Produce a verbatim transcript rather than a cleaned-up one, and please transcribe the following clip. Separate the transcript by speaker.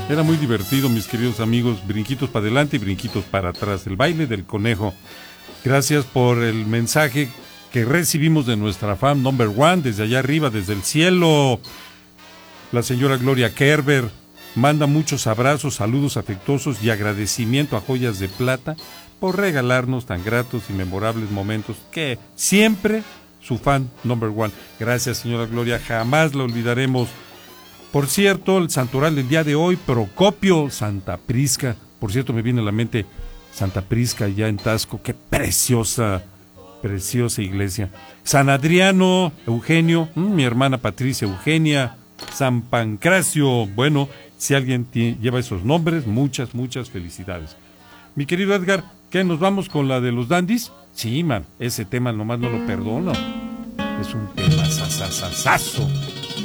Speaker 1: Era muy divertido, mis queridos amigos, brinquitos para adelante y brinquitos para atrás, el baile del conejo. Gracias por el mensaje que recibimos de nuestra fan number one, desde allá arriba, desde el cielo. La señora Gloria Kerber manda muchos abrazos, saludos afectuosos y agradecimiento a Joyas de Plata por regalarnos tan gratos y memorables momentos que siempre su fan number one. Gracias, señora Gloria, jamás la olvidaremos. Por cierto, el santoral del día de hoy, Procopio Santa Prisca. Por cierto, me viene a la mente Santa Prisca ya en Tasco. Qué preciosa, preciosa iglesia. San Adriano, Eugenio, mmm, mi hermana Patricia Eugenia. San Pancracio. Bueno, si alguien tiene, lleva esos nombres, muchas, muchas felicidades. Mi querido Edgar, ¿qué? ¿Nos vamos con la de los dandies? Sí, man, ese tema nomás no lo perdono. Es un tema sasasasazo.